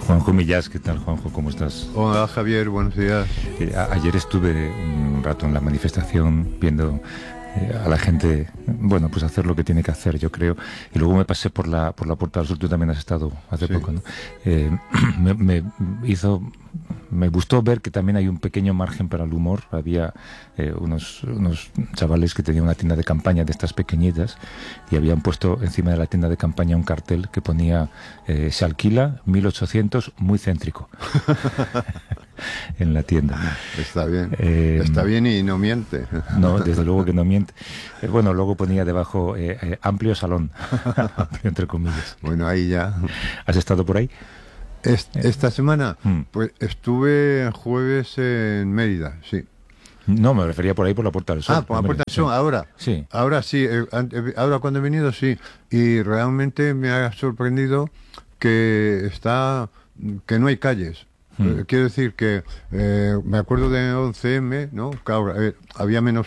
Juanjo Millás, ¿qué tal, Juanjo? ¿Cómo estás? Hola, Javier, buenos días. Ayer estuve un rato en la manifestación viendo a la gente, bueno, pues hacer lo que tiene que hacer, yo creo. Y luego me pasé por la Puerta del Sol. Tú también has estado hace poco, ¿no? Me gustó ver que también hay un pequeño margen para el humor. Había unos chavales que tenían una tienda de campaña de estas pequeñitas y habían puesto encima de la tienda de campaña un cartel que ponía se alquila 1800, muy céntrico. En la tienda. Está bien. Está bien y no miente. No, desde luego que no miente. Bueno, luego ponía debajo amplio salón, amplio entre comillas. Bueno, ahí ya. ¿Has estado por ahí? Esta semana, pues estuve el jueves en Mérida, sí. No, me refería por ahí, por la Puerta del Sol. Ah, por la Puerta del Sol, ahora. Sí. Ahora sí, ahora cuando he venido, sí. Y realmente me ha sorprendido que no hay calles. Quiero decir que me acuerdo de 11M, ¿no? Claro, había menos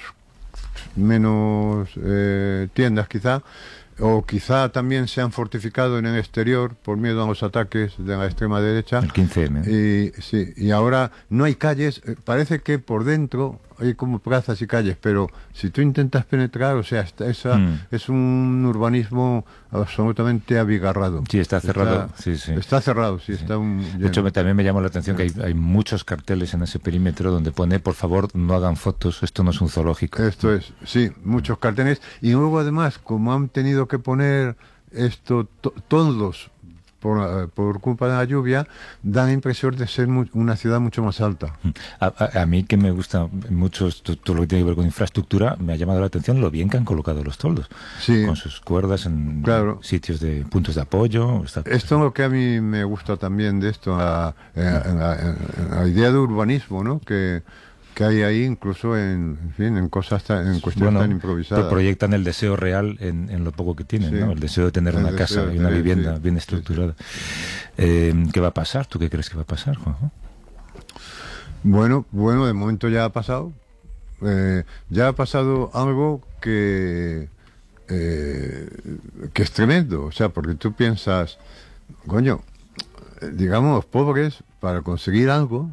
tiendas quizá, o quizá también se han fortificado en el exterior por miedo a los ataques de la extrema derecha. El 15M. Y ahora no hay calles, parece que por dentro hay como plazas y calles, pero si tú intentas penetrar, o sea, es un urbanismo absolutamente abigarrado. Sí, está cerrado. Está cerrado, sí. Está de hecho, también me llama la atención que hay muchos carteles en ese perímetro donde pone, por favor, no hagan fotos, esto no es un zoológico. Esto es, sí, muchos carteles. Y luego, además, como han tenido que poner esto todos por culpa de la lluvia, da la impresión de ser una ciudad mucho más alta. A mí, que me gusta mucho todo lo que tiene que ver con infraestructura, me ha llamado la atención lo bien que han colocado los toldos, sí, con sus cuerdas en sitios de puntos de apoyo. Esto es lo que a mí me gusta también de esto, la idea de urbanismo, ¿no? Que hay ahí, incluso en cosas en cuestiones tan improvisadas. Proyectan el deseo real en lo poco que tienen, sí, ¿no? El deseo de tener una casa y una vivienda bien estructurada. ¿Qué va a pasar? ¿Tú qué crees que va a pasar, Juanjo? Bueno, de momento ya ha pasado. Ya ha pasado algo que es tremendo. O sea, porque tú piensas, coño, digamos, pobres, para conseguir algo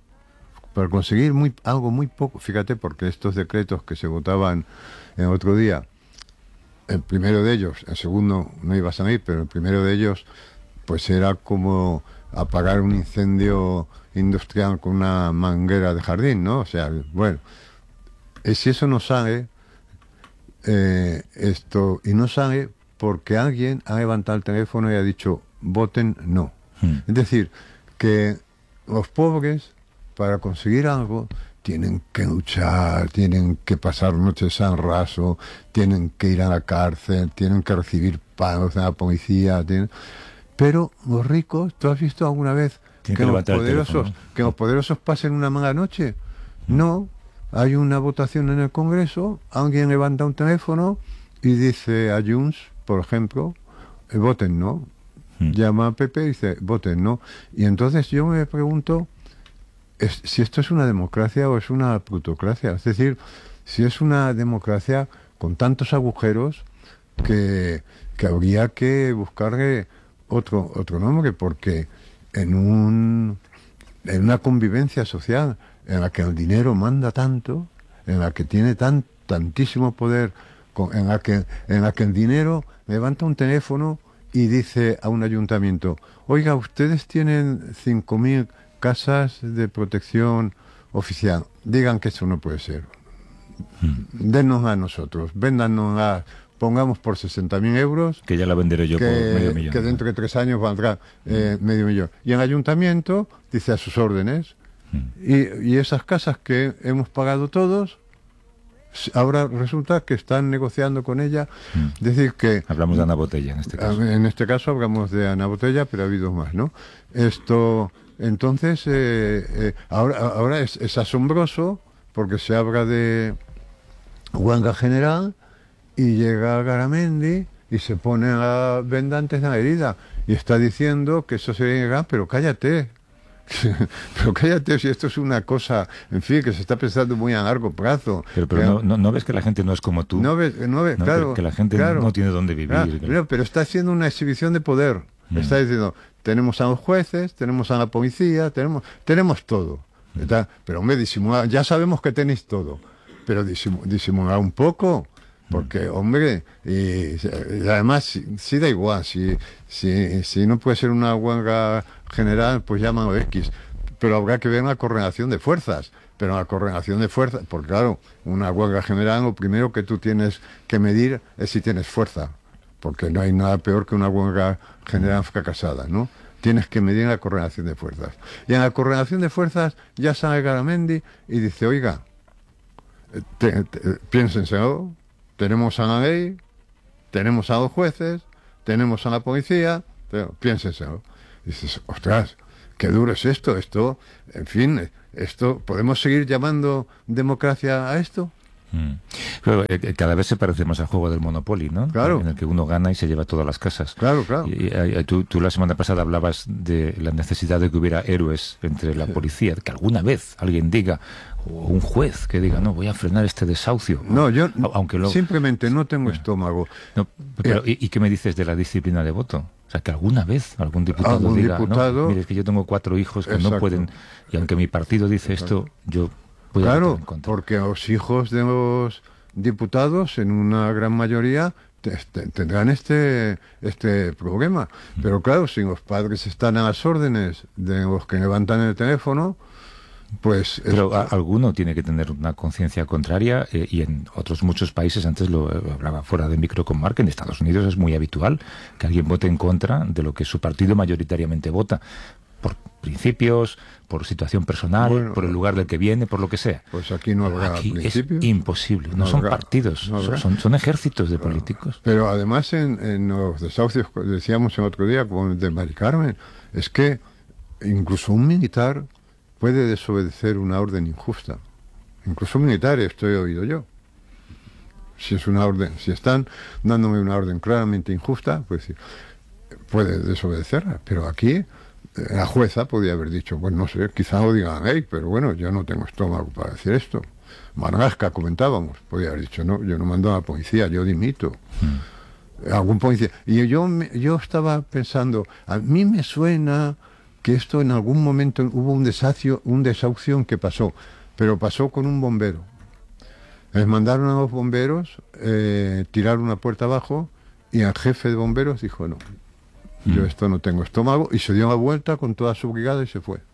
muy poco, fíjate, porque estos decretos que se votaban el otro día, el primero de ellos, el segundo no iba a salir, pero el primero de ellos, pues era como apagar un incendio industrial con una manguera de jardín, ¿no? O sea, bueno, si eso no sale, y no sale porque alguien ha levantado el teléfono y ha dicho, voten no. Es decir, que los pobres, para conseguir algo, tienen que luchar, tienen que pasar noches en raso, tienen que ir a la cárcel, tienen que recibir pagos de la policía. Pero los ricos, ¿tú has visto alguna vez que los poderosos pasen una mala noche? No, hay una votación en el Congreso, alguien levanta un teléfono y dice a Junts, por ejemplo, voten no. Llama a Pepe y dice, voten no. Y entonces yo me pregunto si esto es una democracia o es una plutocracia. Es decir, si es una democracia con tantos agujeros que habría que buscarle otro nombre, porque en una convivencia social en la que el dinero manda tanto, en la que tiene tantísimo poder, en la que el dinero levanta un teléfono y dice a un ayuntamiento, oiga, ustedes tienen 5.000 casas de protección oficial, digan que eso no puede ser, dennos a nosotros, véndanos, pongamos por 60.000 euros, que ya la venderé yo por medio millón, que dentro de 3 años valdrá medio millón, y el ayuntamiento dice a sus órdenes, y esas casas que hemos pagado todos, ahora resulta que están negociando con ella. Es decir que hablamos de Ana Botella en este caso. En este caso hablamos de Ana Botella, pero ha habido más, ¿no? Entonces, ahora es asombroso porque se habla de huelga general y llega Garamendi y se pone la venda antes de la herida y está diciendo que eso sería ilegal, pero cállate. Pero cállate, si esto es una cosa, en fin, que se está pensando muy a largo plazo. Pero no ves que la gente no es como tú. No ves, claro. Que la gente no tiene dónde vivir. Pero está haciendo una exhibición de poder. Está diciendo, tenemos a los jueces, tenemos a la policía, tenemos todo. ¿Verdad? Pero hombre, disimulad, ya sabemos que tenéis todo, pero disimulad un poco, porque hombre, y además si da igual, si no puede ser una huelga general, pues llámalo X, pero habrá que ver una correlación de fuerzas. Pero la correlación de fuerzas, porque claro, una huelga general, lo primero que tú tienes que medir es si tienes fuerza, porque no hay nada peor que una huelga general fracasada, ¿no? Tienes que medir la correlación de fuerzas. Y en la correlación de fuerzas ya sale Garamendi y dice, oiga, piénsenselo, tenemos a la ley, tenemos a los jueces, tenemos a la policía, piénsenselo. Y dices, ostras, qué duro es esto, en fin, ¿podemos seguir llamando democracia a esto? Pero, cada vez se parece más al juego del Monopoly, ¿no? Claro. En el que uno gana y se lleva todas las casas. Claro, claro. Y tú la semana pasada hablabas de la necesidad de que hubiera héroes entre la policía, que alguna vez alguien diga, o un juez que diga, no, voy a frenar este desahucio. No, yo aunque simplemente no tengo estómago. No, pero, ¿y qué me dices de la disciplina de voto? O sea, que alguna vez algún diputado diga, no, mire, es que yo tengo 4 hijos que no pueden, y aunque mi partido dice esto, yo voy a votar en contra. Porque los hijos de los diputados, en una gran mayoría, tendrán este problema. Pero claro, si los padres están a las órdenes de los que levantan el teléfono, pues... Pero alguno tiene que tener una conciencia contraria, y en otros muchos países, antes lo hablaba fuera de micro con Mark, en Estados Unidos es muy habitual que alguien vote en contra de lo que su partido mayoritariamente vota, por principios, por situación personal, bueno, por el lugar del que viene, por lo que sea. Pues aquí no habrá principios. Es imposible, no son partidos, son ejércitos de políticos. Pero además en los desahucios, decíamos el otro día, como el de Mari Carmen, es que incluso un militar puede desobedecer una orden injusta. Incluso un militar, esto he oído yo. Si es una orden, si están dándome una orden claramente injusta, pues puede desobedecerla. Pero aquí la jueza podía haber dicho, bueno, no sé, quizá lo digan, pero bueno, yo no tengo estómago para decir esto. Margasca, comentábamos, podía haber dicho, no, yo no mando a la policía, yo dimito. Algún policía. Y yo estaba pensando, a mí me suena que esto en algún momento hubo un desahucio que pasó, pero pasó con un bombero. Les mandaron a los bomberos tirar una puerta abajo y el jefe de bomberos dijo, no, yo esto no tengo estómago, y se dio la vuelta con toda su brigada y se fue.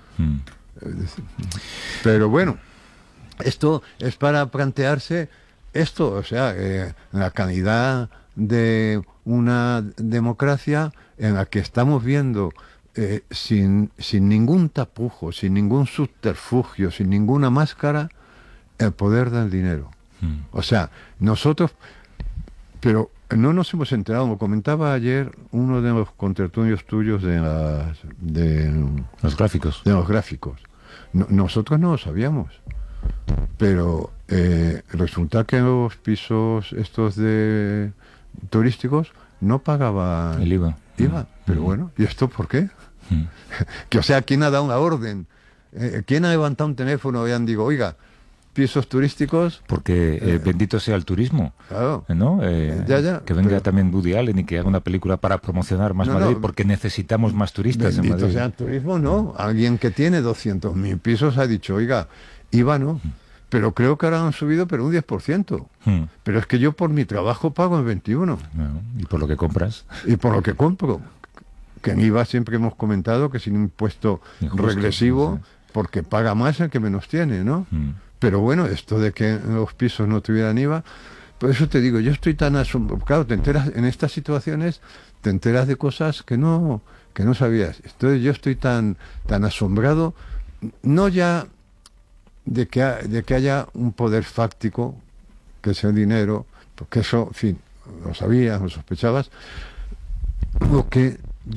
Pero bueno, esto es para plantearse esto, o sea, la calidad de una democracia en la que estamos viendo sin ningún tapujo, sin ningún subterfugio, sin ninguna máscara, el poder del dinero. O sea, nosotros, pero no nos hemos enterado, lo comentaba ayer uno de los contertulios tuyos de los gráficos. De los gráficos. Nosotros no lo sabíamos, pero resulta que los pisos estos de turísticos no pagaban el IVA. Pero bueno, ¿y esto por qué? Que, o sea, ¿quién ha dado una orden? ¿Quién ha levantado un teléfono y han dicho, oiga, pisos turísticos? Porque bendito sea el turismo, claro, ¿no? Que venga también Woody Allen y que haga una película para promocionar más Madrid, porque necesitamos más turistas en Madrid. Bendito sea el turismo, ¿no? Alguien que tiene 200.000 pisos ha dicho, oiga, IVA no. Pero creo que ahora han subido, pero un 10%. Pero es que yo por mi trabajo pago el 21%. ¿Y por lo que compras? Y por lo que compro. Que en IVA siempre hemos comentado que es un impuesto injusto, regresivo, porque paga más el que menos tiene, ¿no? Pero bueno, esto de que los pisos no tuvieran IVA, por eso te digo, yo estoy tan asombrado. Claro, te enteras, en estas situaciones te enteras de cosas que no sabías. Entonces yo estoy tan asombrado, no ya de que haya un poder fáctico, que es el dinero, porque eso, en fin, lo sabías, lo sospechabas. Lo que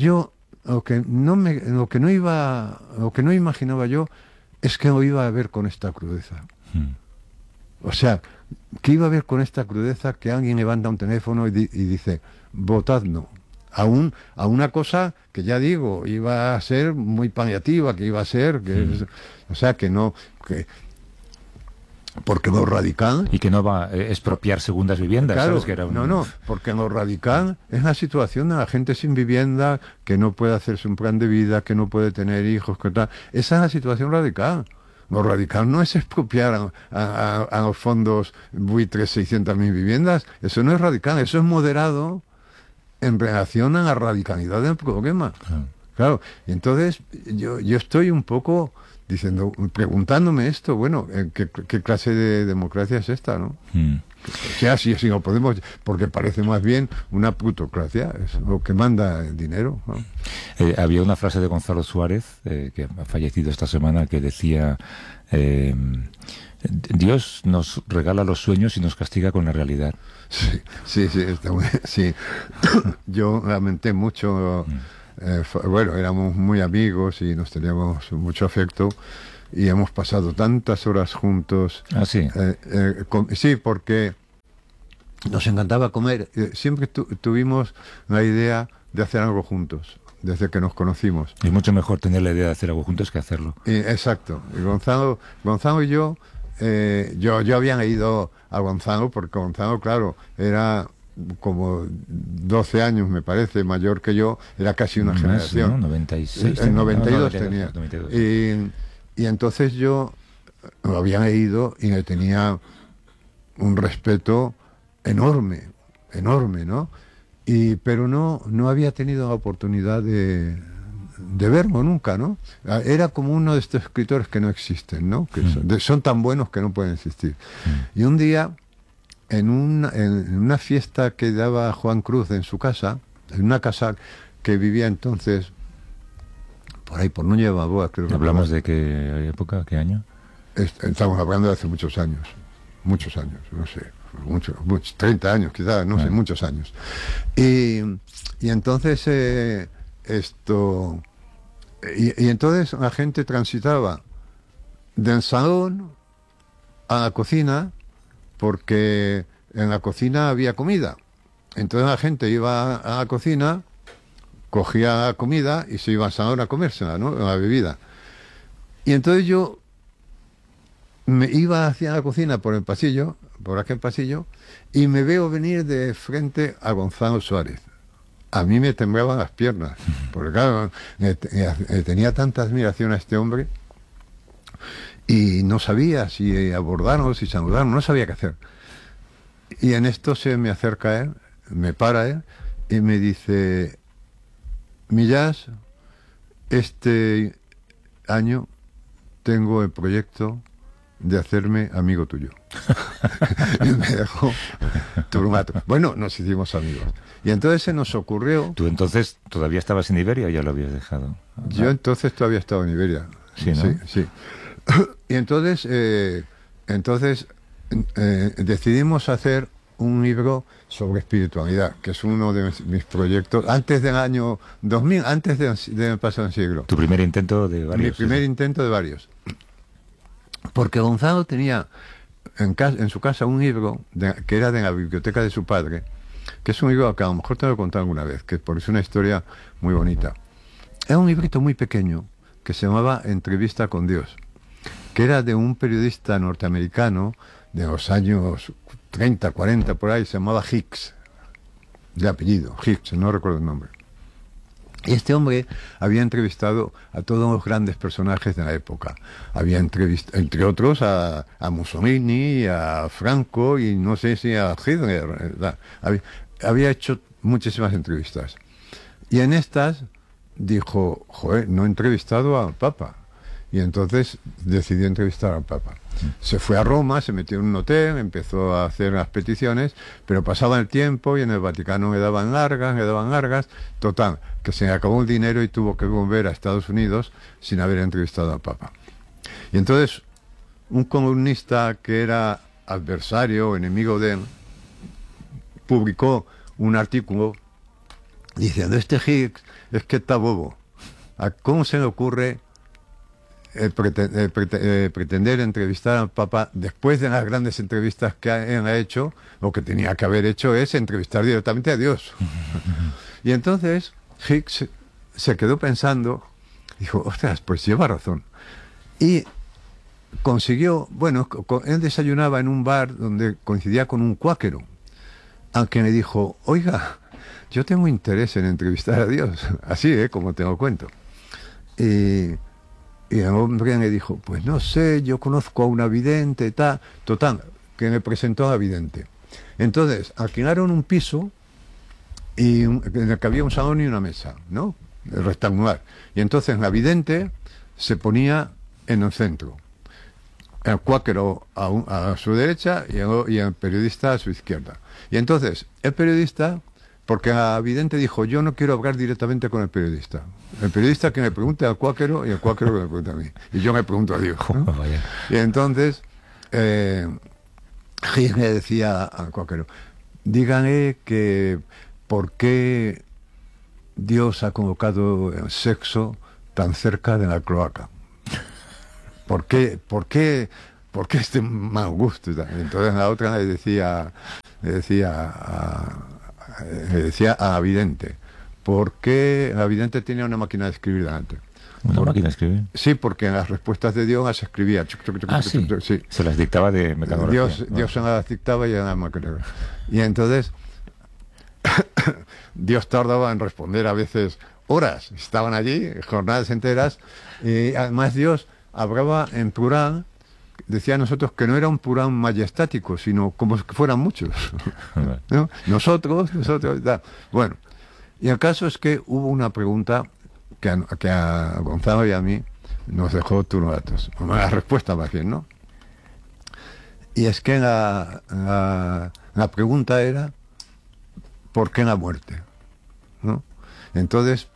no imaginaba yo es que lo iba a ver con esta crudeza. O sea, que iba a ver con esta crudeza que alguien levanta un teléfono y dice, votad no. A una cosa que ya digo, iba a ser muy paliativa, que iba a ser, o sea, que no, Porque lo radical... Y que no va a expropiar segundas viviendas, claro, ¿sabes? Que era no, porque lo radical es la situación de la gente sin vivienda, que no puede hacerse un plan de vida, que no puede tener hijos, que tal. Esa es la situación radical. Lo radical no es expropiar a los fondos buitres 600.000 viviendas. Eso no es radical, eso es moderado en relación a la radicalidad del problema. Claro, y entonces yo estoy un poco diciendo, preguntándome esto, bueno, ¿qué clase de democracia es esta, no? O sea, si no podemos, porque parece más bien una plutocracia, es lo que manda el dinero, ¿no? Había una frase de Gonzalo Suárez, que ha fallecido esta semana, que decía, Dios nos regala los sueños y nos castiga con la realidad. Sí, está muy, sí. Yo lamenté mucho, bueno, éramos muy amigos y nos teníamos mucho afecto y hemos pasado tantas horas juntos. Ah, sí. Sí, porque nos encantaba comer. Siempre tuvimos la idea de hacer algo juntos, desde que nos conocimos. Es mucho mejor tener la idea de hacer algo juntos que hacerlo. Exacto. Y Gonzalo y yo había ido a Gonzalo, porque Gonzalo, claro, era como 12 años, me parece, mayor que yo, era casi una generación. ¿No? 96. En 92 no, tenía. 92. Y entonces yo lo había leído y le tenía un respeto enorme, ¿no? Pero no había tenido la oportunidad de verlo nunca, ¿no? Era como uno de estos escritores que no existen, ¿no? Que son tan buenos que no pueden existir. Y un día, en una fiesta que daba Juan Cruz en su casa, en una casa que vivía entonces por ahí, por Núñez de Balboa, creo que... ¿Hablamos de qué época, qué año? Estamos hablando de hace muchos años, no sé, muchos 30 años quizás, no sé, muchos años. Y entonces y entonces la gente transitaba del salón a la cocina, porque en la cocina había comida. Entonces la gente iba a la cocina, cogía la comida y se iba al salón a comérsela, ¿no? La bebida. Y entonces yo me iba hacia la cocina por aquel pasillo, y me veo venir de frente a Gonzalo Suárez. A mí me temblaban las piernas, porque claro, tenía tanta admiración a este hombre, y no sabía si abordarlo, si saludarlo, no sabía qué hacer. Y en esto se me acerca él, me para él, y me dice: Millás, este año tengo el proyecto de hacerme amigo tuyo. Y me dejó turmato. Bueno, nos hicimos amigos. Y entonces se nos ocurrió... ¿Tú entonces todavía estabas en Iberia o ya lo habías dejado? Yo entonces todavía estaba en Iberia. Sí, ¿no? Sí. Y entonces decidimos hacer un libro sobre espiritualidad, que es uno de mis proyectos antes del año 2000, antes del pasado siglo. ¿Tu primer intento de varios? Mi primer intento de varios. Porque Gonzalo tenía en su casa un libro que era de la biblioteca de su padre, que es un libro que a lo mejor te lo he contado alguna vez, porque es una historia muy bonita. Era un librito muy pequeño que se llamaba Entrevista con Dios, que era de un periodista norteamericano de los años 30, 40, por ahí, se llamaba Hicks, de apellido, Hicks, no recuerdo el nombre. Y este hombre había entrevistado a todos los grandes personajes de la época. Había entrevistado, entre otros, a Mussolini, a Franco y no sé si a Hitler. Había hecho muchísimas entrevistas. Y en estas dijo: joder, no he entrevistado al Papa. Y entonces decidió entrevistar al Papa. Se fue a Roma, se metió en un hotel, empezó a hacer las peticiones, pero pasaba el tiempo y en el Vaticano le daban largas. Total, que se acabó el dinero y tuvo que volver a Estados Unidos sin haber entrevistado al Papa. Y entonces un columnista que era adversario o enemigo de él publicó un artículo diciendo: este Hicks es que está bobo. ¿Cómo se le ocurre pretender entrevistar al Papa después de las grandes entrevistas que él ha hecho? Lo que tenía que haber hecho es entrevistar directamente a Dios. Y entonces Hicks se quedó pensando, dijo: ostras, pues lleva razón. Y consiguió, bueno, él desayunaba en un bar donde coincidía con un cuáquero, a quien le dijo, oiga, yo tengo interés en entrevistar a Dios, así, como te lo cuento. Y el hombre me dijo, pues no sé, yo conozco a una vidente, total, que me presentó a vidente. Entonces, alquilaron un piso en el que había un salón y una mesa, ¿no? Rectangular. Y entonces la vidente se ponía en el centro, el cuáquero a su derecha y el periodista a su izquierda. Y entonces, el periodista, porque la vidente dijo, yo no quiero hablar directamente con el periodista que me pregunte al cuáquero y el cuáquero que me pregunte a mí. Y yo me pregunto a Dios, ¿no? Y entonces, Gil le decía al cuáquero, díganle que por qué Dios ha colocado el sexo tan cerca de la cloaca. ¿Por qué este mal gusto? Entonces la otra le decía a vidente, ¿por qué la vidente tenía una máquina de escribir delante? ¿Una máquina de escribir? Sí, porque en las respuestas de Dios las escribía. Sí. Se las dictaba de mecanografía. Dios se las dictaba y en la máquina. Y entonces Dios tardaba en responder a veces horas. Estaban allí, jornadas enteras, y además Dios hablaba en plural. Decía a nosotros que no era un plural majestático, sino como que fueran muchos. ¿No? Nosotros, tal. Bueno, y el caso es que hubo una pregunta que a Gonzalo y a mí nos dejó turnos datos. La respuesta más bien, ¿no? Y es que la pregunta era, ¿por qué la muerte? ¿No? Entonces,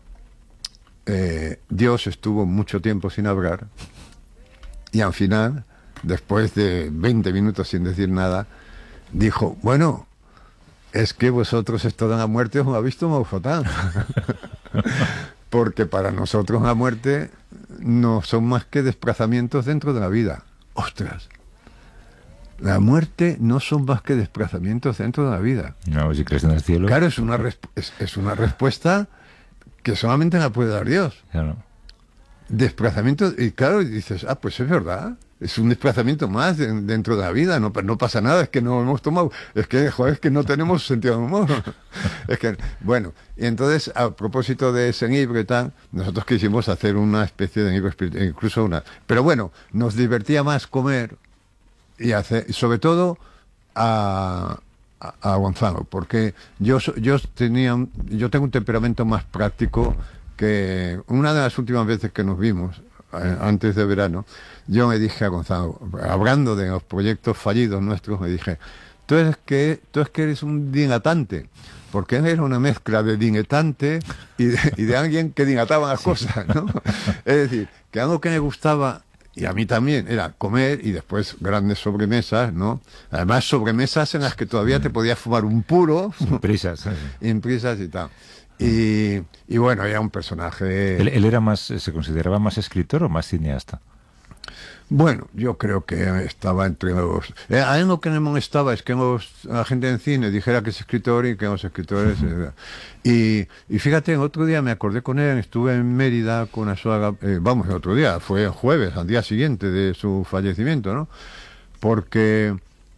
Dios estuvo mucho tiempo sin hablar. Y al final, después de 20 minutos sin decir nada, dijo, bueno, es que vosotros esto de la muerte os lo habéis tomado fatal. Porque para nosotros la muerte no son más que desplazamientos dentro de la vida. ¡Ostras! La muerte no son más que desplazamientos dentro de la vida. No, si crees en el cielo. Claro, es una respuesta que solamente la puede dar Dios. Claro. Desplazamiento, y claro, dices, pues es verdad, es un desplazamiento más dentro de la vida, no pasa nada, es que no hemos tomado, es que, joder, es que no tenemos sentido de humor. Es que, bueno, y entonces, a propósito de ese libro y tal, nosotros quisimos hacer una especie de libro espiritual, incluso pero bueno, nos divertía más comer y hacer, sobre todo a Gonzalo, porque yo tengo un temperamento más práctico. Que una de las últimas veces que nos vimos, antes de verano, yo me dije a Gonzalo, hablando de los proyectos fallidos nuestros, me dije, tú es que eres un dilatante, porque él era una mezcla de diletante y de alguien que dilataba las cosas, ¿no? Es decir, que algo que me gustaba, y a mí también, era comer y después grandes sobremesas, ¿no? Además, sobremesas en las que todavía te podías fumar un puro. Sin prisas. Sin prisas y tal. Y bueno, era un personaje... ¿Él era más, se consideraba más escritor o más cineasta? Bueno, yo creo que estaba entre los... A él lo que me molestaba es que la gente en cine dijera que es escritor y que los escritores... Y fíjate, el otro día me acordé con él, estuve en Mérida con Arzuaga, el otro día, fue el jueves, al día siguiente de su fallecimiento, ¿no? Porque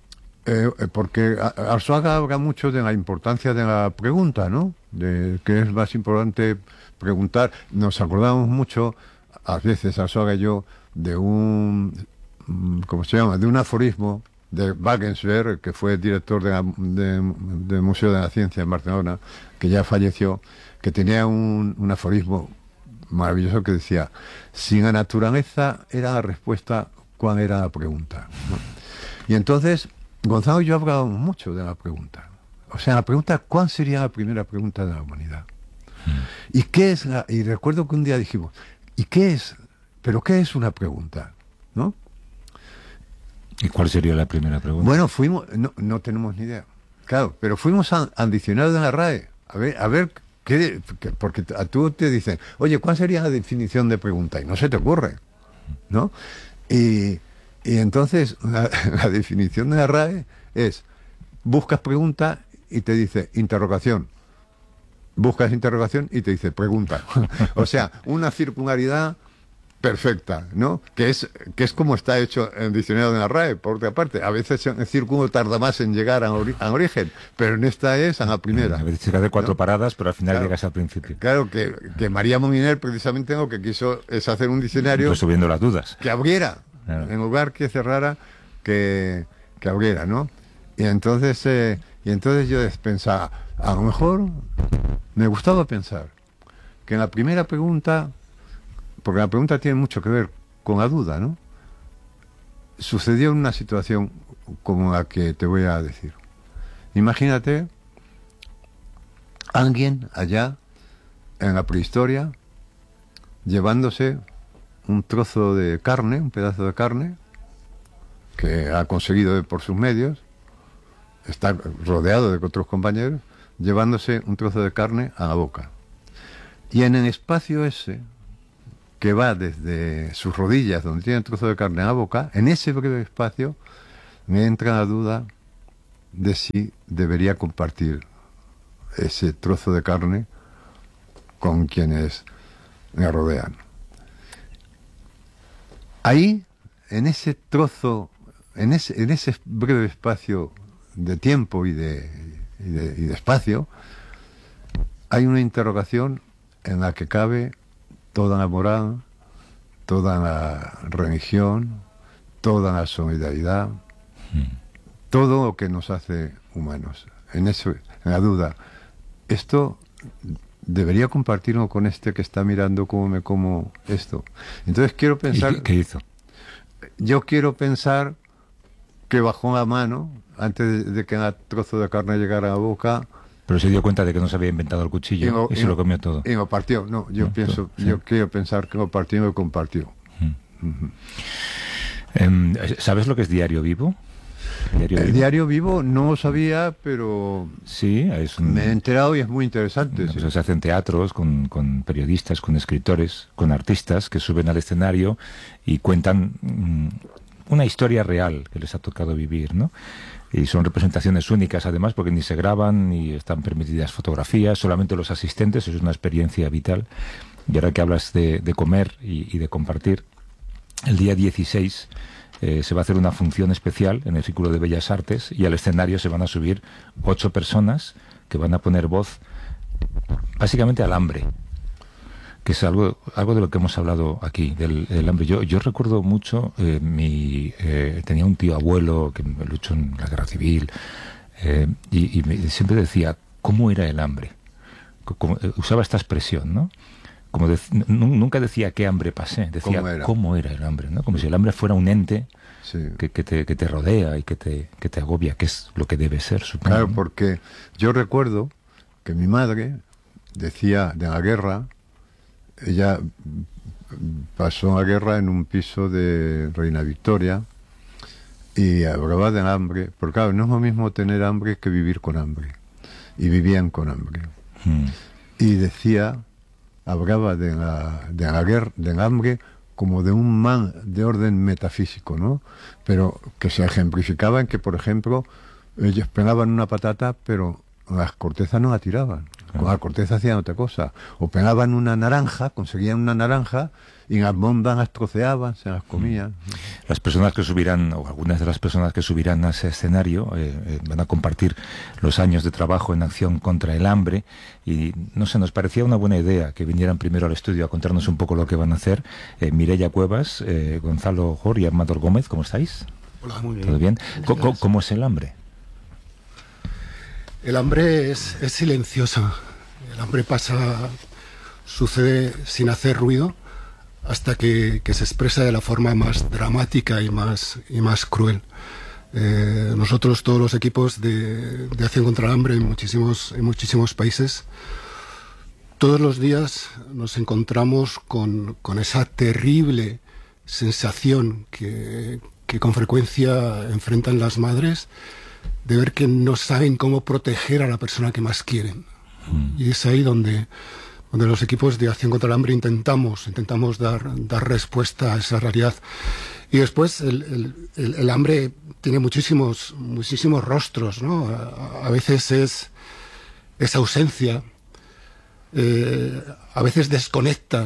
Arzuaga habla mucho de la importancia de la pregunta, ¿no? De que es más importante preguntar. Nos acordamos mucho, a veces Arzuaga y yo, de ¿cómo se llama? De un aforismo de Wagensberg, que fue director del Museo de la Ciencia en Barcelona, que ya falleció, que tenía un aforismo maravilloso que decía, si la naturaleza era la respuesta, ¿cuál era la pregunta? ¿No? Y entonces, Gonzalo y yo hablábamos mucho de la pregunta. O sea, la pregunta, ¿cuál sería la primera pregunta de la humanidad? ¿Y qué es y recuerdo que un día dijimos, ¿y qué es? ¿Pero qué es una pregunta? ¿No? ¿Y cuál sería la primera pregunta? Bueno, no tenemos ni idea. Claro, pero fuimos al diccionario de la RAE, a ver porque a tú te dicen, oye, ¿cuál sería la definición de pregunta? Y no se te ocurre, ¿no? Y entonces la definición de la RAE es, buscas pregunta y te dice interrogación. Buscas interrogación y te dice pregunta. O sea, una circularidad perfecta, ¿no? Que es como está hecho en el diccionario de la RAE, por otra parte. A veces el círculo tarda más en llegar a origen, pero en esta es a la primera. A veces se hace 4 paradas, pero al final Claro, llegas al principio. Claro, que María Moliner precisamente lo que quiso es hacer un diccionario Resolviendo las dudas. que abriera, Claro. en lugar que cerrara, que abriera, ¿no? Y entonces yo pensaba, a lo mejor me gustaba pensar que en la primera pregunta, porque la pregunta tiene mucho que ver con la duda, ¿no? Sucedió una situación como la que te voy a decir. Imagínate alguien allá en la prehistoria llevándose un trozo de carne, un pedazo de carne que ha conseguido por sus medios, está rodeado de otros compañeros, llevándose un trozo de carne a la boca. Y en el espacio ese, que va desde sus rodillas, donde tiene un trozo de carne a la boca, en ese breve espacio me entra la duda de si debería compartir ese trozo de carne con quienes me rodean. Ahí, en ese trozo, en ese breve espacio de tiempo y de espacio, hay una interrogación en la que cabe toda la moral, toda la religión, toda la solidaridad, todo lo que nos hace humanos. En la duda, esto debería compartirlo con este que está mirando cómo me como esto. Entonces quiero pensar... ¿Y qué hizo? Yo quiero pensar que bajó la mano antes de que el trozo de carne llegara a la boca. Pero se dio cuenta de que no se había inventado el cuchillo y se lo comió todo. Y lo partió. No, yo pienso, sí. Yo quiero pensar que lo partió y lo compartió. ¿Sabes lo que es Diario Vivo? Diario Vivo no lo sabía, pero sí, me he enterado y es muy interesante. Sí. Se hacen teatros con periodistas, con escritores, con artistas que suben al escenario y cuentan una historia real que les ha tocado vivir, ¿no? Y son representaciones únicas, además, porque ni se graban ni están permitidas fotografías, solamente los asistentes, es una experiencia vital. Y ahora que hablas de comer y de compartir, el día 16 se va a hacer una función especial en el Círculo de Bellas Artes y al escenario se van a subir 8 personas que van a poner voz básicamente al hambre, que es algo de lo que hemos hablado aquí, del hambre. Yo recuerdo mucho, tenía un tío abuelo que luchó en la Guerra Civil y siempre decía, ¿cómo era el hambre? Usaba esta expresión, ¿no? Nunca decía qué hambre pasé, decía cómo era el hambre, ¿no? Como si el hambre fuera un ente sí. que te rodea y que te agobia, que es lo que debe ser, supongo. Claro, porque yo recuerdo que mi madre decía de la guerra, ella pasó la guerra en un piso de Reina Victoria y hablaba del hambre, porque claro, no es lo mismo tener hambre que vivir con hambre, y vivían con hambre. Y decía, hablaba de la guerra, del hambre, como de un mal de orden metafísico, ¿no? Pero que se ejemplificaba en que, por ejemplo, ellos pegaban una patata, pero las cortezas no la tiraban. Con la corteza hacían otra cosa. O pegaban una naranja, conseguían una naranja, y las bombas las troceaban, se las comían. Las personas que subirán, o algunas de las personas que subirán a ese escenario, van a compartir los años de trabajo en acción contra el hambre, y no sé, nos parecía una buena idea que vinieran primero al estudio a contarnos un poco lo que van a hacer. Mireia Cuevas, Gonzalo Jor y Amador Gómez, ¿cómo estáis? Hola, muy bien. ¿Todo bien? ¿Cómo es el hambre? El hambre es silenciosa. El hambre sucede sin hacer ruido hasta que se expresa de la forma más dramática y más cruel. Nosotros, todos los equipos de Acción contra el Hambre en muchísimos países, todos los días nos encontramos con esa terrible sensación que con frecuencia enfrentan las madres, de ver que no saben cómo proteger a la persona que más quieren. Y es ahí donde los equipos de Acción contra el Hambre intentamos dar respuesta a esa realidad. Y después el hambre tiene muchísimos rostros, ¿no? A veces es ausencia, a veces desconecta,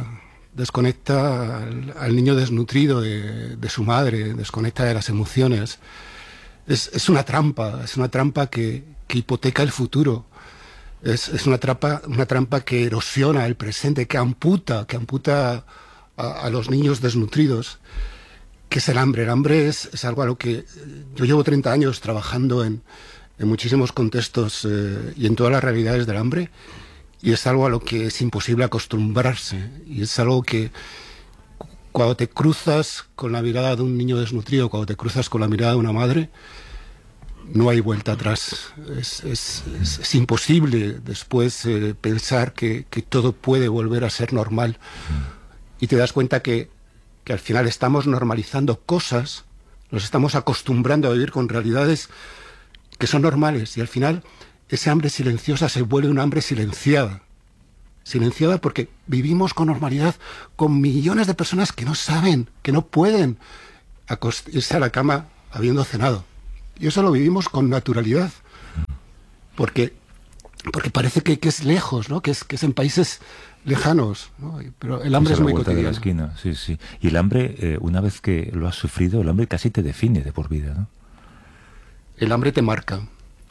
desconecta al niño desnutrido de su madre, desconecta de las emociones. Es una trampa que hipoteca el futuro. Es una trampa que erosiona el presente, que amputa a los niños desnutridos. ¿Qué es el hambre? El hambre es algo a lo que yo llevo 30 años trabajando en muchísimos contextos y en todas las realidades del hambre, y es algo a lo que es imposible acostumbrarse, y es algo que cuando te cruzas con la mirada de un niño desnutrido, cuando te cruzas con la mirada de una madre, no hay vuelta atrás. Es imposible después pensar que todo puede volver a ser normal, y te das cuenta que al final estamos normalizando cosas, nos estamos acostumbrando a vivir con realidades que son normales, y al final ese hambre silenciosa se vuelve una hambre silenciada. Silenciada porque vivimos con normalidad con millones de personas que no saben, que no pueden irse a la cama habiendo cenado. Y eso lo vivimos con naturalidad. Porque parece que es lejos, ¿no? Que es en países lejanos, ¿no? Pero el hambre es muy cotidiano. De la esquina, sí, sí. Y el hambre, una vez que lo has sufrido, el hambre casi te define de por vida, ¿no? El hambre te marca.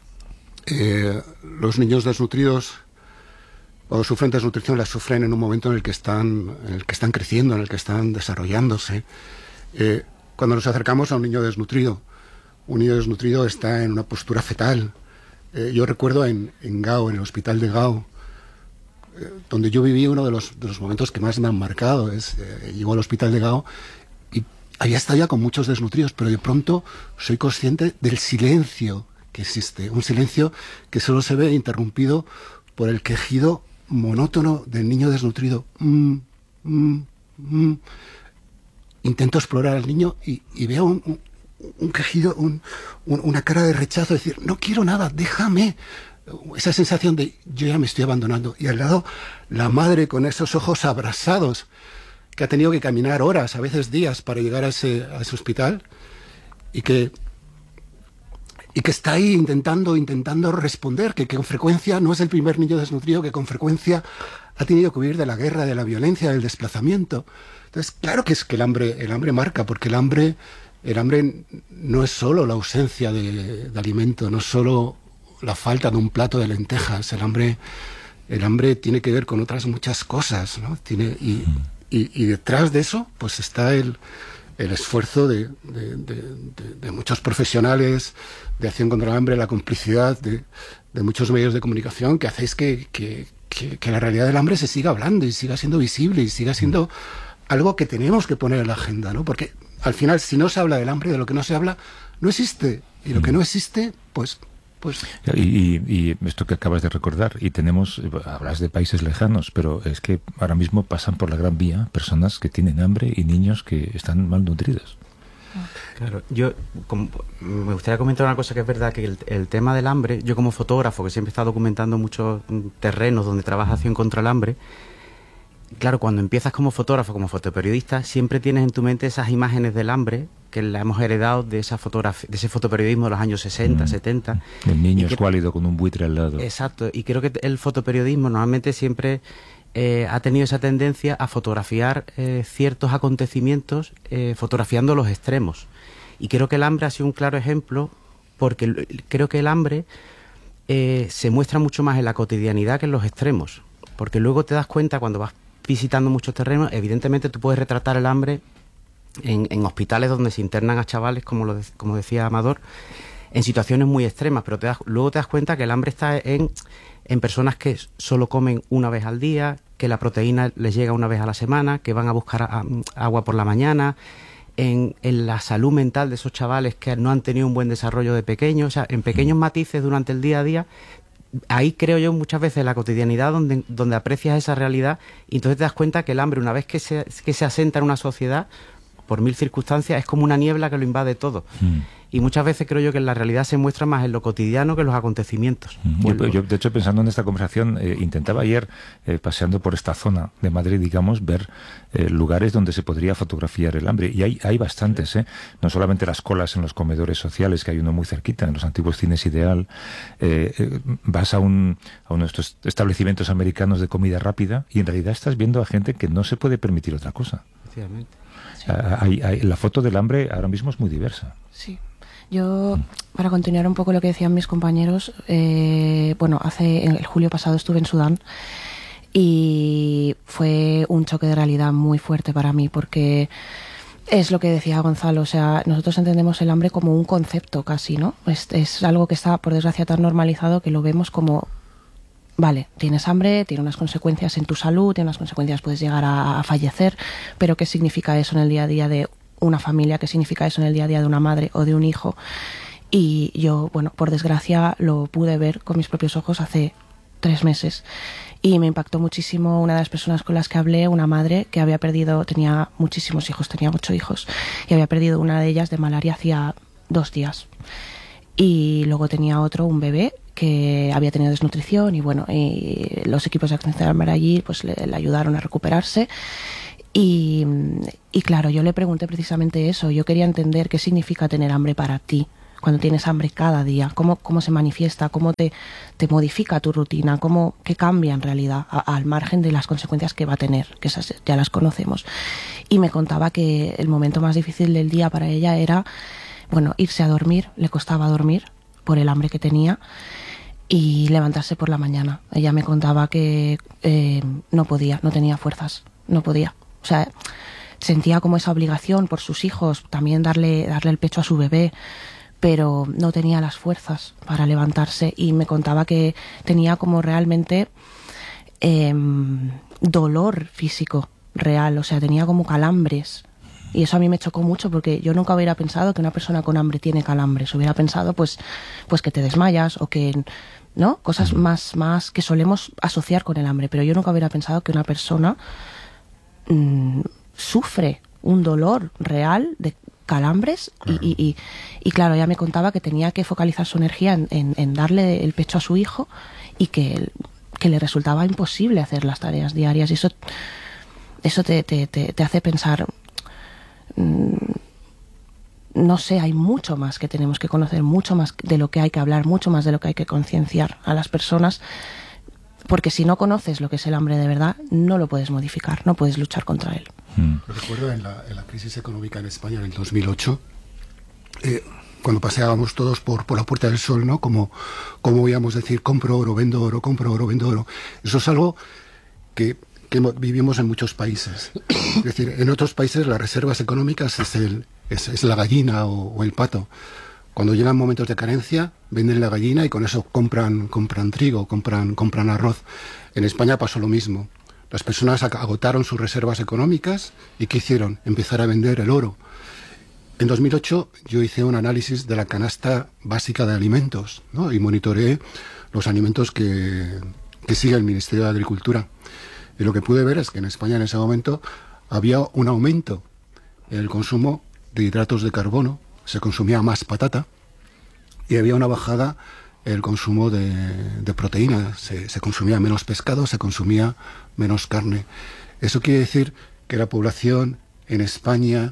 Los niños desnutridos, cuando sufren desnutrición, la sufren en un momento en el que están creciendo, en el que están desarrollándose. Cuando nos acercamos a un niño desnutrido está en una postura fetal. Yo recuerdo en Gao, en el hospital de Gao, donde yo viví uno de los momentos que más me han marcado. Llego al hospital de Gao y había estado ya con muchos desnutridos, pero de pronto soy consciente del silencio que existe, un silencio que solo se ve interrumpido por el quejido monótono del niño desnutrido. Intento explorar al niño y veo un quejido, una cara de rechazo, decir, no quiero nada, déjame. Esa sensación de yo ya me estoy abandonando. Y al lado, la madre con esos ojos abrasados, que ha tenido que caminar horas, a veces días, para llegar a ese hospital, y que está ahí intentando responder, que con frecuencia no es el primer niño desnutrido, que con frecuencia ha tenido que huir de la guerra, de la violencia, del desplazamiento. Entonces, claro que es que el hambre marca, porque el hambre no es solo la ausencia de alimento, no es solo la falta de un plato de lentejas. El hambre tiene que ver con otras muchas cosas, ¿no? Y detrás de eso, pues está el esfuerzo de muchos profesionales de acción contra el hambre, la complicidad de muchos medios de comunicación, que hacéis que la realidad del hambre se siga hablando y siga siendo visible y siga siendo algo que tenemos que poner en la agenda, ¿no? Porque al final, si no se habla del hambre, de lo que no se habla, no existe. Y lo que no existe, pues... Y esto que acabas de recordar, y hablas de países lejanos, pero es que ahora mismo pasan por la Gran Vía personas que tienen hambre y niños que están malnutridos. Claro, me gustaría comentar una cosa que es verdad, que el tema del hambre, yo como fotógrafo, que siempre he estado documentando muchos terrenos donde trabaja acción contra el hambre, claro, cuando empiezas como fotógrafo, como fotoperiodista, siempre tienes en tu mente esas imágenes del hambre que la hemos heredado de esa fotografía, de ese fotoperiodismo de los años 60, 70. El niño escuálido con un buitre al lado. Exacto, y creo que el fotoperiodismo normalmente siempre ha tenido esa tendencia a fotografiar ciertos acontecimientos, fotografiando los extremos. Y creo que el hambre ha sido un claro ejemplo, porque creo que el hambre se muestra mucho más en la cotidianidad que en los extremos. Porque luego te das cuenta, cuando vas visitando muchos terrenos, evidentemente tú puedes retratar el hambre en hospitales donde se internan a chavales, como decía Amador, en situaciones muy extremas, pero luego te das cuenta que el hambre está en personas que solo comen una vez al día, que la proteína les llega una vez a la semana, que van a buscar agua por la mañana, en la salud mental de esos chavales que no han tenido un buen desarrollo de pequeños, o sea, en pequeños matices durante el día a día. Ahí creo yo muchas veces la cotidianidad donde aprecias esa realidad, y entonces te das cuenta que el hambre, una vez que se asenta en una sociedad, por mil circunstancias, es como una niebla que lo invade todo. Y muchas veces creo yo que la realidad se muestra más en lo cotidiano que en los acontecimientos. Yo, de hecho, pensando en esta conversación, intentaba ayer, paseando por esta zona de Madrid, digamos, ver lugares donde se podría fotografiar el hambre. Y hay bastantes, no solamente las colas en los comedores sociales, que hay uno muy cerquita, en los antiguos cines Ideal. Vas a uno de estos establecimientos americanos de comida rápida y en realidad estás viendo a gente que no se puede permitir otra cosa. Efectivamente. Sí. La foto del hambre ahora mismo es muy diversa. Sí. Yo, para continuar un poco lo que decían mis compañeros, en el julio pasado estuve en Sudán y fue un choque de realidad muy fuerte para mí, porque es lo que decía Gonzalo, o sea, nosotros entendemos el hambre como un concepto casi, ¿no? Es algo que está, por desgracia, tan normalizado que lo vemos como, vale, tienes hambre, tiene unas consecuencias en tu salud, tiene unas consecuencias, puedes llegar a fallecer, pero ¿qué significa eso en el día a día de una familia? ¿Qué significa eso en el día a día de una madre o de un hijo? Y yo, por desgracia, lo pude ver con mis propios ojos hace 3 meses y me impactó muchísimo. Una de las personas con las que hablé, una madre que había perdido, tenía muchísimos hijos, tenía 8 hijos y había perdido una de ellas de malaria hacía 2 días, y luego tenía otro, un bebé que había tenido desnutrición y los equipos de Acción Hambre allí pues le ayudaron a recuperarse. Y claro, yo le pregunté precisamente eso. Yo quería entender qué significa tener hambre para ti, cuando tienes hambre cada día, cómo se manifiesta, cómo te modifica tu rutina, qué cambia en realidad, al margen de las consecuencias que va a tener, que esas ya las conocemos. Y me contaba que el momento más difícil del día para ella era, irse a dormir, le costaba dormir por el hambre que tenía, y levantarse por la mañana. Ella me contaba que no podía, no tenía fuerzas, no podía. O sea, sentía como esa obligación por sus hijos, también darle el pecho a su bebé, pero no tenía las fuerzas para levantarse, y me contaba que tenía como realmente dolor físico real, o sea, tenía como calambres. Y eso a mí me chocó mucho, porque yo nunca hubiera pensado que una persona con hambre tiene calambres. Hubiera pensado pues que te desmayas o que, ¿no? Cosas más que solemos asociar con el hambre, pero yo nunca hubiera pensado que una persona sufre un dolor real de calambres. Claro. Y claro, ella me contaba que tenía que focalizar su energía en darle el pecho a su hijo, y que le resultaba imposible hacer las tareas diarias, y eso te hace pensar, no sé, hay mucho más que tenemos que conocer, mucho más de lo que hay que hablar, mucho más de lo que hay que concienciar a las personas, porque si no conoces lo que es el hambre de verdad, no lo puedes modificar, no puedes luchar contra él. Lo recuerdo en la crisis económica en España en el 2008, cuando paseábamos todos por la Puerta del Sol, ¿no? Como oíamos decir, compro oro, vendo oro, compro oro, vendo oro. Eso es algo que vivimos en muchos países. Es decir, en otros países las reservas económicas es la gallina o el pato. Cuando llegan momentos de carencia, venden la gallina y con eso compran trigo, compran arroz. En España pasó lo mismo. Las personas agotaron sus reservas económicas y ¿qué hicieron? Empezar a vender el oro. En 2008 yo hice un análisis de la canasta básica de alimentos, ¿no? Y monitoreé los alimentos que sigue el Ministerio de Agricultura. Y lo que pude ver es que en España en ese momento había un aumento en el consumo de hidratos de carbono, se consumía más patata, y había una bajada en el consumo de proteína, se consumía menos pescado, se consumía menos carne. Eso quiere decir que la población en España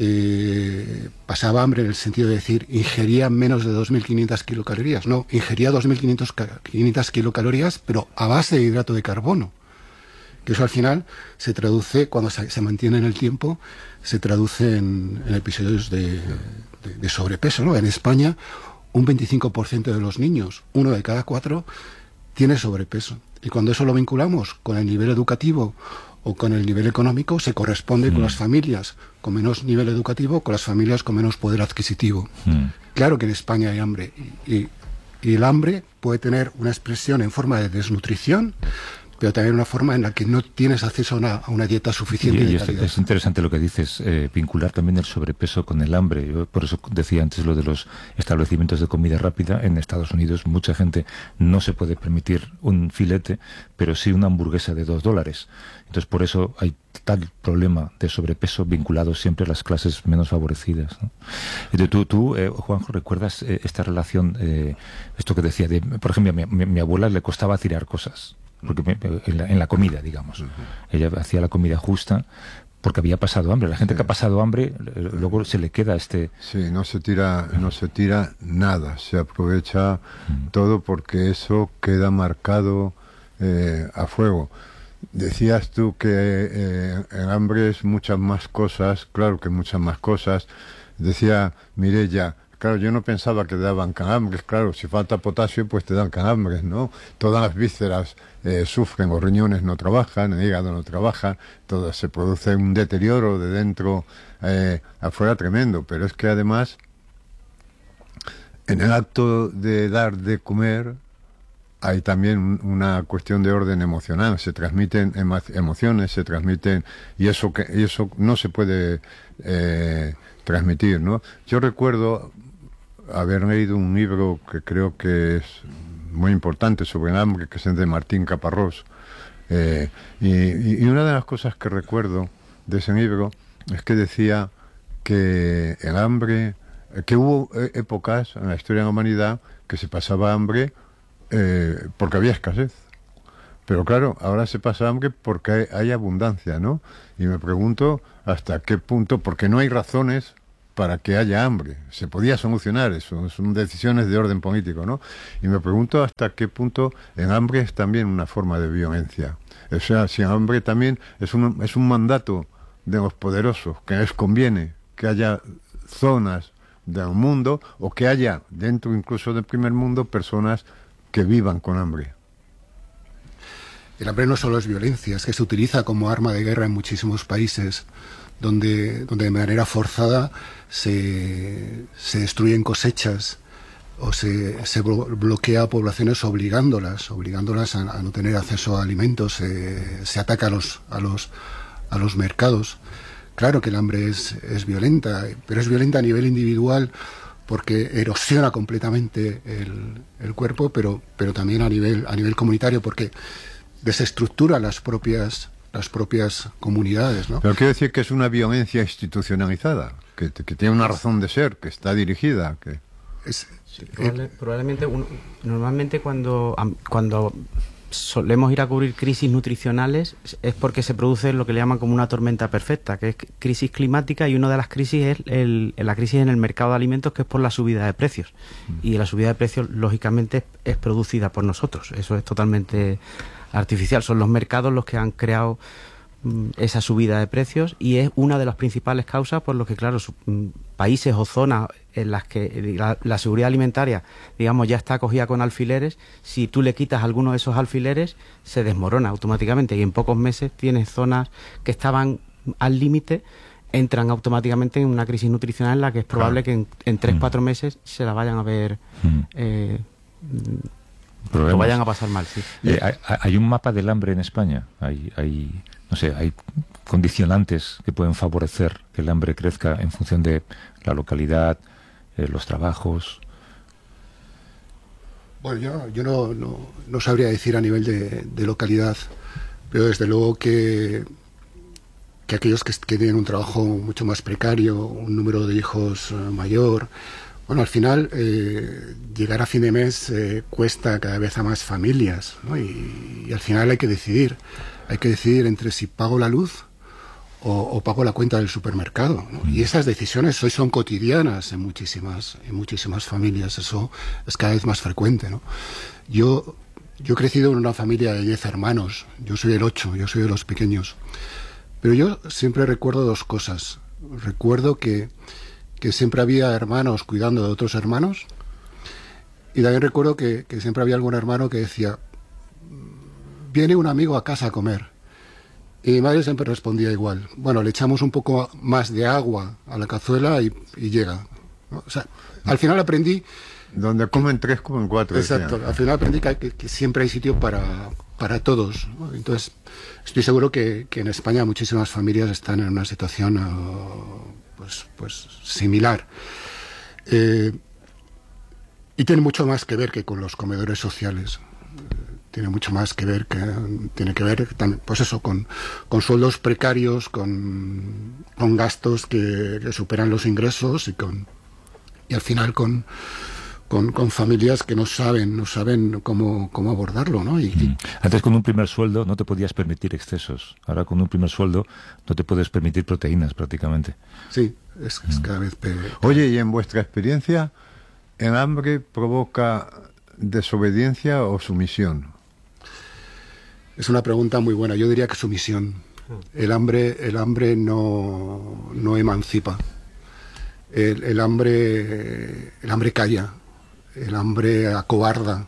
pasaba hambre, en el sentido de decir, ingería menos de 2.500 kilocalorías. No, ingería 2.500 kilocalorías, pero a base de hidrato de carbono. Que eso al final se traduce, cuando se mantiene en el tiempo, se traduce en episodios de sobrepeso, ¿no? En España, un 25% de los niños, 1 de cada 4, tiene sobrepeso. Y cuando eso lo vinculamos con el nivel educativo o con el nivel económico, se corresponde con las familias con menos nivel educativo, con las familias con menos poder adquisitivo. Claro que en España hay hambre, y el hambre puede tener una expresión en forma de desnutrición, pero también una forma en la que no tienes acceso a una dieta suficiente de calidad. Es interesante lo que dices, vincular también el sobrepeso con el hambre. Yo por eso decía antes lo de los establecimientos de comida rápida. En Estados Unidos mucha gente no se puede permitir un filete, pero sí una hamburguesa de $2. Entonces por eso hay tal problema de sobrepeso vinculado siempre a las clases menos favorecidas, ¿no? Entonces, tú Juanjo, ¿recuerdas esta relación, esto que decía, por ejemplo, a mi abuela le costaba tirar cosas, porque en la comida, digamos. Ella hacía la comida justa porque había pasado hambre. La gente que ha pasado hambre, luego se le queda Sí, no se tira nada, se aprovecha todo porque eso queda marcado a fuego. Decías tú que el hambre es muchas más cosas, claro que muchas más cosas. Decía Mireia, claro, yo no pensaba que daban calambres, claro, si falta potasio pues te dan calambres, ¿no? Todas las vísceras sufren, los riñones no trabajan, el hígado no trabaja, todo se produce un deterioro de dentro afuera tremendo, pero es que además en el acto de dar de comer hay también una cuestión de orden emocional, se transmiten emociones, se transmiten, y eso no se puede transmitir, ¿no? Yo recuerdo haber leído un libro que creo que es muy importante sobre el hambre, que es el de Martín Caparrós, y una de las cosas que recuerdo de ese libro es que decía que el hambre, que hubo épocas en la historia de la humanidad que se pasaba hambre porque había escasez. Pero claro, ahora se pasa hambre porque hay abundancia, ¿no? Y me pregunto hasta qué punto, porque no hay razones para que haya hambre. Se podía solucionar eso, son decisiones de orden político, ¿no? Y me pregunto hasta qué punto el hambre es también una forma de violencia. O sea, si el hambre también es un mandato de los poderosos, que les conviene que haya zonas del mundo, o que haya, dentro incluso del primer mundo, personas que vivan con hambre. El hambre no solo es violencia, es que se utiliza como arma de guerra en muchísimos países donde de manera forzada se destruyen cosechas o se bloquea a poblaciones obligándolas a no tener acceso a alimentos, se ataca a los mercados. Claro que el hambre es violenta, pero es violenta a nivel individual porque erosiona completamente el cuerpo, pero también a nivel comunitario, porque desestructura las propias comunidades, ¿no? Pero quiero decir que es una violencia institucionalizada, que tiene una razón de ser, que está dirigida, que probablemente normalmente cuando solemos ir a cubrir crisis nutricionales es porque se produce lo que le llaman como una tormenta perfecta, que es crisis climática, y una de las crisis es la crisis en el mercado de alimentos, que es por la subida de precios. Y la subida de precios, lógicamente, es producida por nosotros. Eso es totalmente artificial. Son los mercados los que han creado esa subida de precios, y es una de las principales causas por lo que, claro, países o zonas en las que la seguridad alimentaria, digamos, ya está acogida con alfileres, si tú le quitas alguno de esos alfileres, se desmorona automáticamente, y en pocos meses tienes zonas que estaban al límite, entran automáticamente en una crisis nutricional en la que es probable que en 3-4 meses se la vayan a ver lo vayan a pasar mal, sí. ¿Hay un mapa del hambre en España? Hay no sé, hay condicionantes que pueden favorecer que el hambre crezca en función de la localidad, los trabajos. Bueno, yo no sabría decir a nivel de localidad, pero desde luego que aquellos que tienen un trabajo mucho más precario, un número de hijos mayor, bueno, al final llegar a fin de mes cuesta cada vez a más familias, ¿no? Y al final hay que decidir entre si pago la luz o pago la cuenta del supermercado, ¿no? Y esas decisiones hoy son cotidianas en muchísimas familias. Eso es cada vez más frecuente, ¿no? Yo he crecido en una familia de 10 hermanos. Yo soy el 8, yo soy de los pequeños. Pero yo siempre recuerdo dos cosas. Recuerdo que siempre había hermanos cuidando de otros hermanos, y también recuerdo que siempre había algún hermano que decía: viene un amigo a casa a comer. Y mi madre siempre respondía igual: bueno, le echamos un poco más de agua a la cazuela y llega, ¿no? O sea, al final aprendí... Donde comen 3, comen 4. Exacto, al final aprendí que siempre hay sitio para todos, ¿no? Entonces, estoy seguro que en España muchísimas familias están en una situación pues similar. Y tiene mucho más que ver que con los comedores sociales. Tiene mucho más que ver, tiene que ver también, pues eso, con sueldos precarios, con gastos que superan los ingresos y al final con familias que no saben cómo abordarlo, ¿no? Antes, con un primer sueldo no te podías permitir excesos. Ahora, con un primer sueldo no te puedes permitir proteínas, prácticamente. Sí, es cada vez peor. Oye, y en vuestra experiencia, ¿el hambre provoca desobediencia o sumisión? Es una pregunta muy buena. Yo diría que sumisión. El hambre no emancipa. El hambre calla. El hambre acobarda.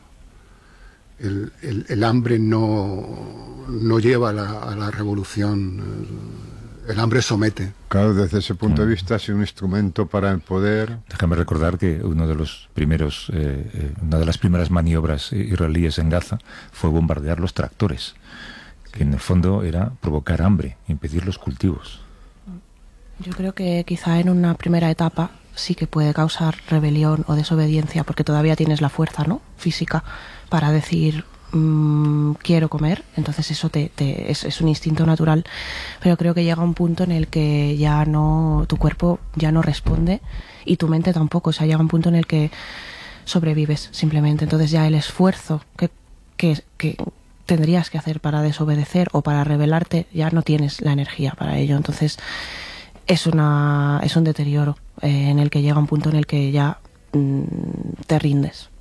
El hambre no lleva a la revolución. El hambre somete. Claro, desde ese punto de vista es un instrumento para el poder. Déjame recordar que una de las primeras maniobras israelíes en Gaza fue bombardear los tractores, que en el fondo era provocar hambre, impedir los cultivos. Yo creo que quizá en una primera etapa sí que puede causar rebelión o desobediencia, porque todavía tienes la fuerza, ¿no?, física para decir quiero comer, entonces eso es un instinto natural, pero creo que llega un punto en el que ya no, tu cuerpo ya no responde y tu mente tampoco, o sea, llega un punto en el que sobrevives simplemente, entonces ya el esfuerzo que tendrías que hacer para desobedecer o para rebelarte, ya no tienes la energía para ello, entonces es un deterioro en el que llega un punto en el que ya te rindes.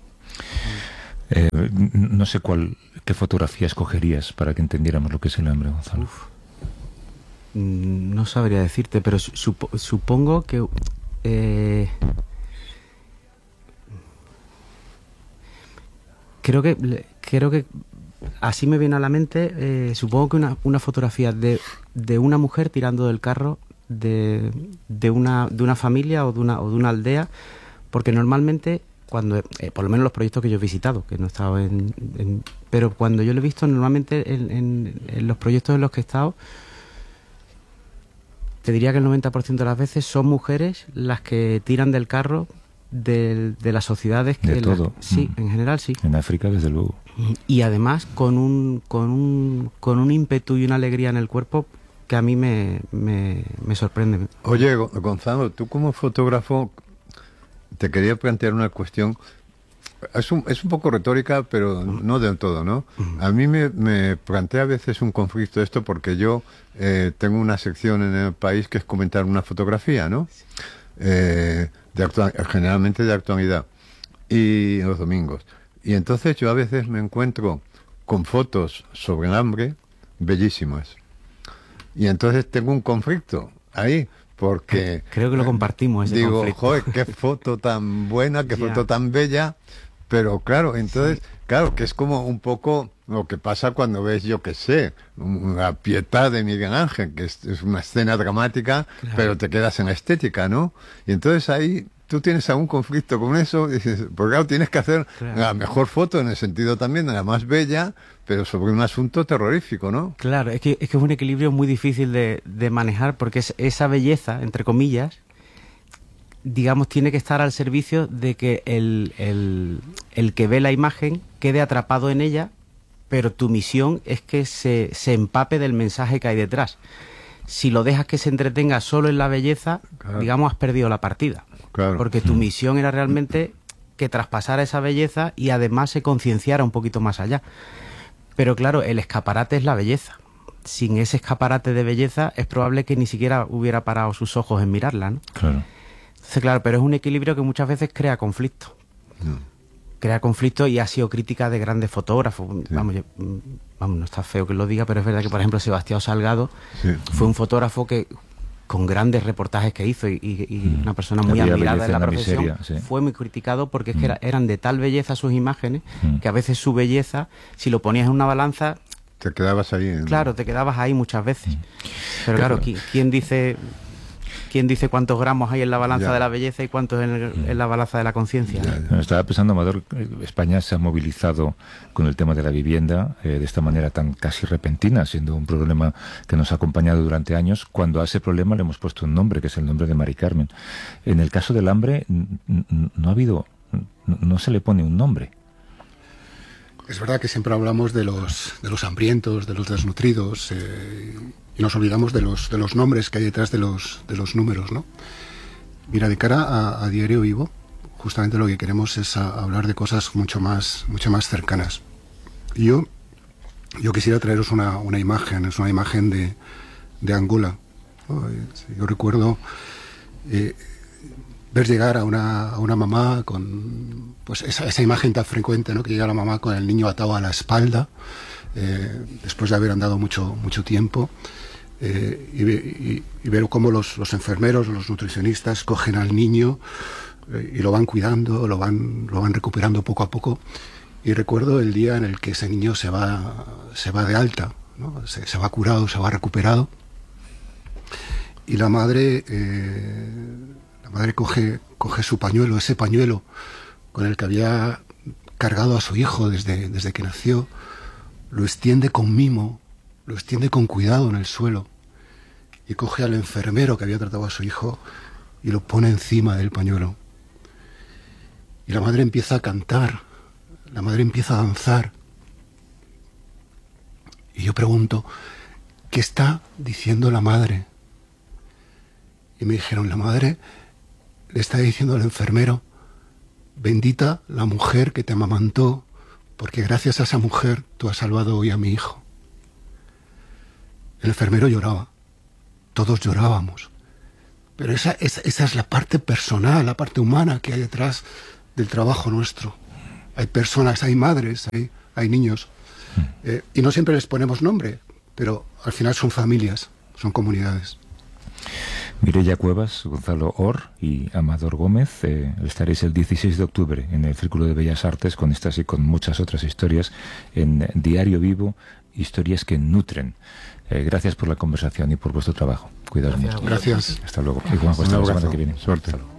No sé qué fotografía escogerías para que entendiéramos lo que es el hambre, Gonzalo. No sabría decirte, pero supongo que creo que así me viene a la mente. Supongo que una fotografía de una mujer tirando del carro de una familia o de una aldea, porque normalmente cuando, por lo menos los proyectos que yo he visitado, que no he estado pero cuando yo lo he visto, normalmente en los proyectos en los que he estado, te diría que el 90% de las veces son mujeres las que tiran del carro de las sociedades. De todo. Sí, en general sí. En África, desde luego. Y además con un ímpetu y una alegría en el cuerpo que a mí me sorprende. Oye, Gonzalo, tú como fotógrafo, te quería plantear una cuestión. Es un poco retórica, pero no del todo, ¿no? A mí me plantea a veces un conflicto esto, porque yo tengo una sección en El País que es comentar una fotografía, ¿no? Generalmente de actualidad, y los domingos. Y entonces yo a veces me encuentro con fotos sobre el hambre bellísimas. Y entonces tengo un conflicto ahí, porque creo que lo compartimos ese conflicto. Digo, joder, qué foto tan buena, qué foto tan bella, pero claro, entonces, claro, que es como un poco lo que pasa cuando ves, yo qué sé, la Pietà de Miguel Ángel, que es una escena dramática, claro, pero te quedas en la estética, ¿no? Y entonces ahí tú tienes algún conflicto con eso, y dices, porque claro, tienes que hacer la mejor foto, en el sentido también de la más bella, pero sobre un asunto terrorífico, ¿no? Claro, es que es un equilibrio muy difícil de manejar, porque esa belleza, entre comillas, digamos, tiene que estar al servicio de que el que ve la imagen quede atrapado en ella, pero tu misión es que se empape del mensaje que hay detrás. Si lo dejas que se entretenga solo en la belleza, claro, digamos, has perdido la partida. Claro. Porque tu misión era realmente que traspasara esa belleza y además se concienciara un poquito más allá. Pero claro, el escaparate es la belleza. Sin ese escaparate de belleza es probable que ni siquiera hubiera parado sus ojos en mirarla, ¿no? Claro. Entonces, claro, pero es un equilibrio que muchas veces crea conflicto. Crea conflicto, y ha sido crítica de grandes fotógrafos. Sí. Vamos, no está feo que lo diga, pero es verdad que, por ejemplo, Sebastián Salgado fue un fotógrafo que, con grandes reportajes que hizo y una persona muy admirada en la profesión, fue muy criticado porque es que eran de tal belleza sus imágenes que a veces su belleza, si lo ponías en una balanza, te quedabas ahí. Claro, te quedabas ahí muchas veces. Pero claro, ¿quién dice ¿quién dice cuántos gramos hay en la balanza Ya. de la belleza y cuántos en la balanza de la conciencia? Bueno, estaba pensando, Amador, España se ha movilizado con el tema de la vivienda de esta manera tan casi repentina, siendo un problema que nos ha acompañado durante años. Cuando a ese problema le hemos puesto un nombre, que es el nombre de Mari Carmen. En el caso del hambre, no se le pone un nombre. Es verdad que siempre hablamos de los hambrientos, de los desnutridos, y nos olvidamos de los nombres que hay detrás de los números, ¿no? Mira, de cara a Diario Vivo, justamente lo que queremos es hablar de cosas mucho más cercanas. Y yo quisiera traeros una imagen, es una imagen de Angola, ¿no? Yo recuerdo ver llegar a una mamá con pues esa imagen tan frecuente, ¿no? Que llega la mamá con el niño atado a la espalda, después de haber andado mucho tiempo, y ver cómo los enfermeros, los nutricionistas cogen al niño y lo van cuidando, lo van recuperando poco a poco. Y recuerdo el día en el que ese niño se va de alta, ¿no? Se va curado, se va recuperado, y la madre coge su pañuelo, ese pañuelo con el que había cargado a su hijo desde que nació, lo extiende con mimo, lo extiende con cuidado en el suelo, y coge al enfermero que había tratado a su hijo y lo pone encima del pañuelo. Y la madre empieza a cantar, la madre empieza a danzar. Y yo pregunto, ¿qué está diciendo la madre? Y me dijeron, la madre le está diciendo al enfermero, bendita la mujer que te amamantó, porque gracias a esa mujer tú has salvado hoy a mi hijo. El enfermero lloraba, todos llorábamos, pero esa es la parte personal, la parte humana que hay detrás del trabajo nuestro. Hay personas, hay madres, hay niños, y no siempre les ponemos nombre, pero al final son familias, son comunidades. Mireia Cuevas, Gonzalo Or y Amador Gómez, estaréis el 16 de octubre en el Círculo de Bellas Artes con estas y con muchas otras historias en Diario Vivo, historias que nutren. Gracias por la conversación y por vuestro trabajo. Cuidaos mucho. Gracias. Hasta luego. Y Juanjo, hasta la semana que viene. Suerte. Hasta luego.